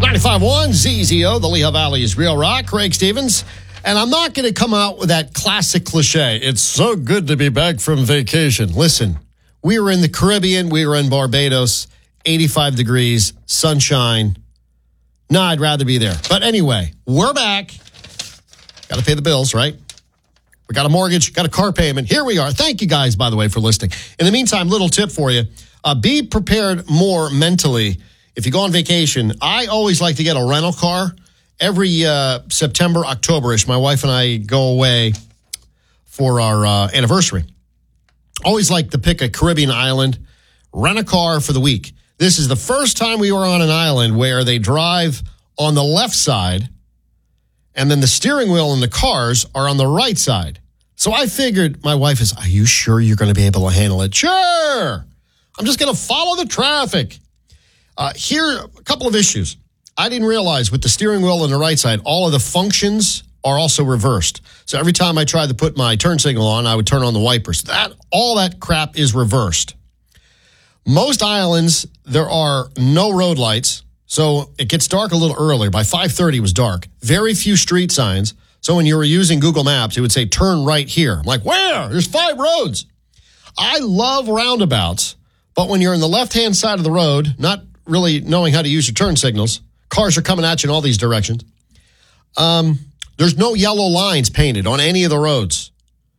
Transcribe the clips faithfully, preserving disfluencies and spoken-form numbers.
ninety-five point one Z Z O, the Lehigh Valley's Real Rock. Craig Stevens. And I'm not going to come out with that classic cliche. It's so good to be back from vacation. Listen, we were in the Caribbean. We were in Barbados. eighty-five degrees, sunshine. No, I'd rather be there. But anyway, we're back. Got to pay the bills, right? We got a mortgage, got a car payment. Here we are. Thank you guys, by the way, for listening. In the meantime, little tip for you. Uh, be prepared more mentally. If you go on vacation, I always like to get a rental car. Every uh, September, October-ish, my wife and I go away for our uh, anniversary. Always like to pick a Caribbean island, rent a car for the week. This is the first time we were on an island where they drive on the left side, and then the steering wheel and the cars are on the right side. So I figured, my wife is, are you sure you're going to be able to handle it? Sure. I'm just going to follow the traffic. Uh, here, a couple of issues. I didn't realize with the steering wheel on the right side, all of the functions are also reversed. So every time I tried to put my turn signal on, I would turn on the wipers. That all that crap is reversed. Most islands, there are no road lights, so it gets dark a little earlier. By five thirty, it was dark. Very few street signs. So when you were using Google Maps, it would say, turn right here. I'm like, where? There's five roads. I love roundabouts, but when you're in the left-hand side of the road, not really knowing how to use your turn signals, cars are coming at you in all these directions. Um, there's no yellow lines painted on any of the roads.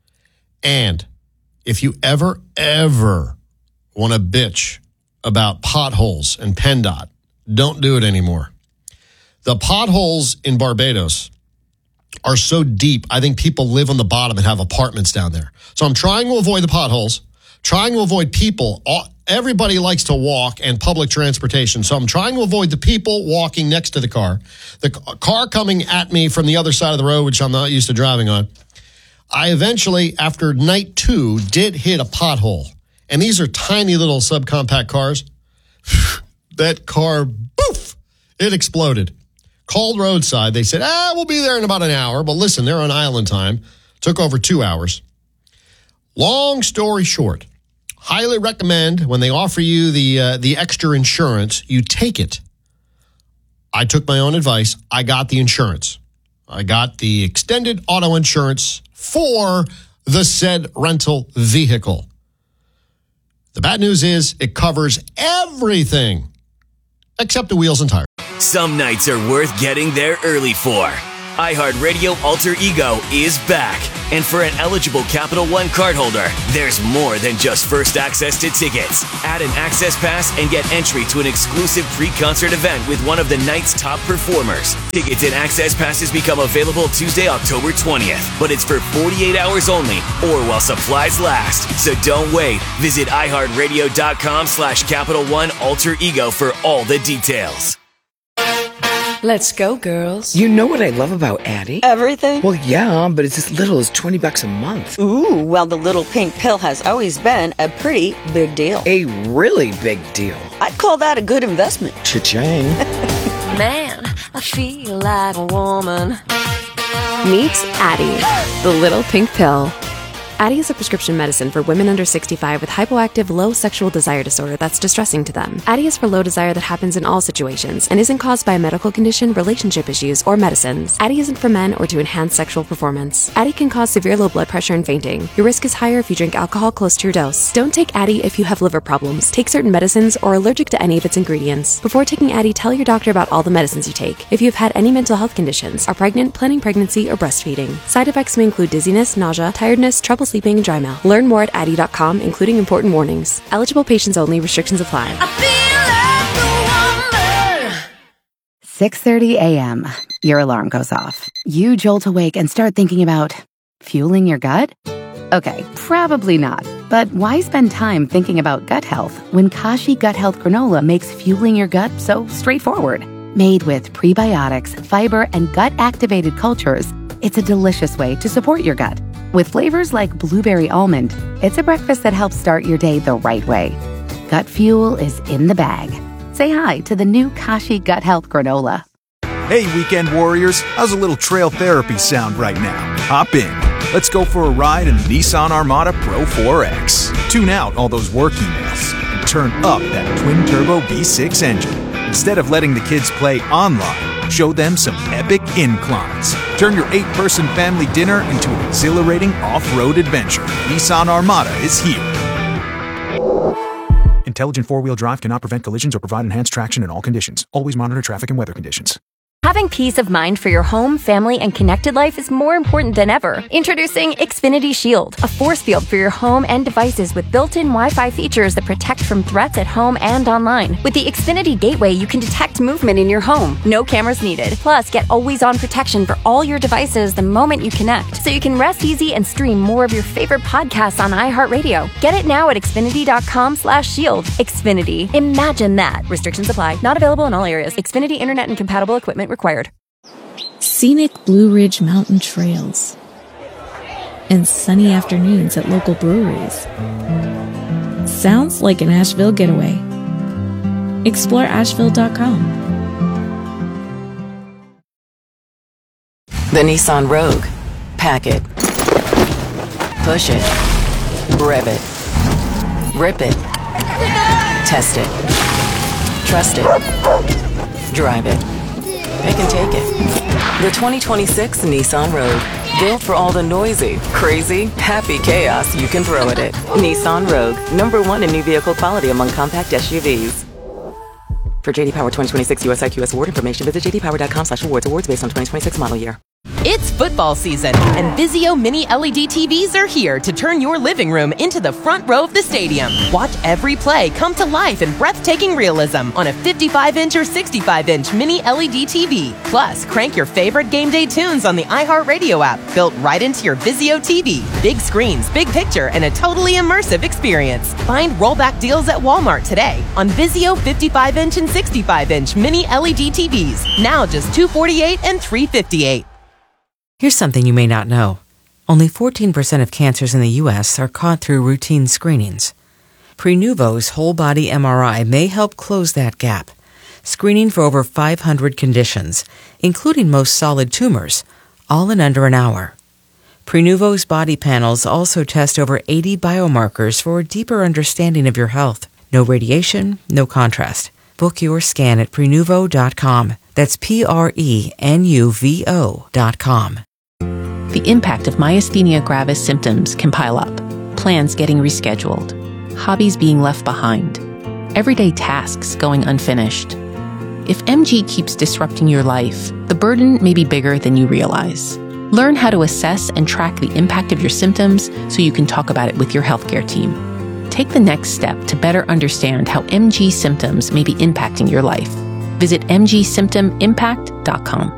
And if you ever, ever want to bitch about potholes and PennDOT, don't do it anymore. The potholes in Barbados are so deep, I think people live on the bottom and have apartments down there. So I'm trying to avoid the potholes, trying to avoid people. All, everybody likes to walk and public transportation. So I'm trying to avoid the people walking next to the car. The car coming at me from the other side of the road, which I'm not used to driving on. I eventually, after night two, did hit a pothole. And these are tiny little subcompact cars. That car, poof, it exploded. Called roadside. They said, ah, we'll be there in about an hour. But listen, they're on island time. Took over two hours. Long story short, highly recommend when they offer you the uh, the extra insurance, you take it. I took my own advice. I got the insurance. I got the extended auto insurance for the said rental vehicle. The bad news is it covers everything except the wheels and tires. Some nights are worth getting there early for. iHeartRadio Alter Ego is back. And for an eligible Capital One cardholder, there's more than just first access to tickets. Add an access pass and get entry to an exclusive pre-concert event with one of the night's top performers. Tickets and access passes become available Tuesday, October twentieth. But it's for forty-eight hours only or while supplies last. So don't wait. Visit iHeartRadio.com slash Capital One Alter Ego for all the details. Let's go, girls. You know what I love about Addie? Everything? Well, yeah, but it's as little as twenty bucks a month. Ooh, well, the little pink pill has always been a pretty big deal. A really big deal. I'd call that a good investment. Cha-ching. Man, I feel like a woman. Meet Addie, the little pink pill. Addie is a prescription medicine for women under sixty-five with hypoactive low sexual desire disorder that's distressing to them. Addie is for low desire that happens in all situations and isn't caused by a medical condition, relationship issues, or medicines. Addie isn't for men or to enhance sexual performance. Addie can cause severe low blood pressure and fainting. Your risk is higher if you drink alcohol close to your dose. Don't take Addie if you have liver problems, take certain medicines, or are allergic to any of its ingredients. Before taking Addie, tell your doctor about all the medicines you take. If you've had any mental health conditions, are pregnant, planning pregnancy, or breastfeeding. Side effects may include dizziness, nausea, tiredness, trouble sleeping, and dry mouth. Learn more at Addie dot com, including important warnings. Eligible patients only. Restrictions apply. six thirty a.m. Your alarm goes off. You jolt awake and start thinking about fueling your gut? Okay, probably not. But why spend time thinking about gut health when Kashi Gut Health Granola makes fueling your gut so straightforward? Made with prebiotics, fiber, and gut-activated cultures, it's a delicious way to support your gut. With flavors like blueberry almond, it's a breakfast that helps start your day the right way. Gut fuel is in the bag. Say hi to the new Kashi Gut Health Granola. Hey, weekend warriors, how's a little trail therapy sound right now? Hop in. Let's go for a ride in the Nissan Armada Pro four X. Tune out all those work emails and turn up that twin-turbo V six engine. Instead of letting the kids play online, show them some epic inclines. Turn your eight-person family dinner into an exhilarating off-road adventure. Nissan Armada is here. Intelligent four-wheel drive cannot prevent collisions or provide enhanced traction in all conditions. Always monitor traffic and weather conditions. Having peace of mind for your home, family, and connected life is more important than ever. Introducing Xfinity Shield, a force field for your home and devices with built-in Wi-Fi features that protect from threats at home and online. With the Xfinity Gateway, you can detect movement in your home. No cameras needed. Plus, get always-on protection for all your devices the moment you connect, so you can rest easy and stream more of your favorite podcasts on iHeartRadio. Get it now at Xfinity.com slash shield. Xfinity. Imagine that. Restrictions apply. Not available in all areas. Xfinity Internet and compatible equipment required. Scenic Blue Ridge Mountain trails and sunny afternoons at local breweries. Sounds like an Asheville getaway. Explore Asheville dot com. The Nissan Rogue. Pack it. Push it. Rev it. Rip it. Test it. Trust it. Drive it. They can take it. The twenty twenty-six Nissan Rogue. Built for all the noisy, crazy, happy chaos you can throw at it. Nissan Rogue. Number one in new vehicle quality among compact S U Vs. For J D Power twenty twenty-six U S I Q S award information, visit j d power dot com slash awards. Awards based on twenty twenty-six model year. It's football season, and Vizio Mini L E D T Vs are here to turn your living room into the front row of the stadium. Watch every play come to life in breathtaking realism on a fifty-five inch or sixty-five inch Mini L E D T V. Plus, crank your favorite game day tunes on the iHeartRadio app, built right into your Vizio T V. Big screens, big picture, and a totally immersive experience. Find rollback deals at Walmart today on Vizio fifty-five inch and sixty-five inch Mini L E D T Vs. Now just two hundred forty-eight dollars and three hundred fifty-eight dollars. Here's something you may not know. Only fourteen percent of cancers in the U S are caught through routine screenings. Prenuvo's whole-body M R I may help close that gap, screening for over five hundred conditions, including most solid tumors, all in under an hour. Prenuvo's body panels also test over eighty biomarkers for a deeper understanding of your health. No radiation, no contrast. Book your scan at prenuvo dot com. That's P R E N U V O dot com. The impact of myasthenia gravis symptoms can pile up. Plans getting rescheduled. Hobbies being left behind. Everyday tasks going unfinished. If M G keeps disrupting your life, the burden may be bigger than you realize. Learn how to assess and track the impact of your symptoms so you can talk about it with your healthcare team. Take the next step to better understand how M G symptoms may be impacting your life. Visit m g symptom impact dot com.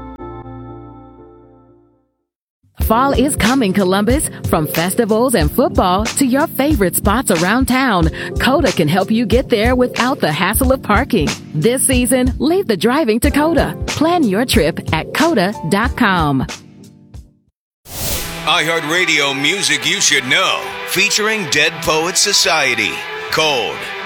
Fall is coming, Columbus. From festivals and football to your favorite spots around town, Coda can help you get there without the hassle of parking. This season, leave the driving to Coda. Plan your trip at coda dot com. iHeartRadio music you should know, featuring Dead Poets Society. Cold.